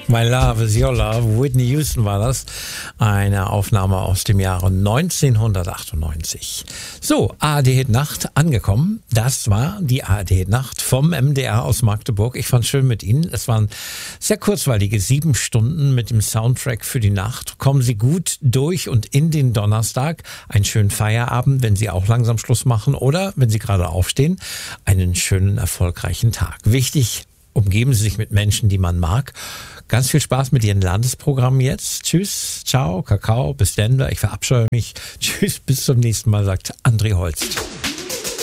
My Love is Your Love, Whitney Houston war das. Eine Aufnahme aus dem Jahre 1998. So, ARD Nacht angekommen. Das war die ARD Nacht vom MDR aus Magdeburg. Ich fand's schön mit Ihnen. Es waren sehr kurzweilige 7 Stunden mit dem Soundtrack für die Nacht. Kommen Sie gut durch und in den Donnerstag. Einen schönen Feierabend, wenn Sie auch langsam Schluss machen oder wenn Sie gerade aufstehen. Einen schönen, erfolgreichen Tag. Wichtig, umgeben Sie sich mit Menschen, die man mag. Ganz viel Spaß mit Ihren Landesprogrammen jetzt. Tschüss, ciao, Kakao, bis Denver. Ich verabscheue mich. Tschüss, bis zum nächsten Mal, sagt André Holst.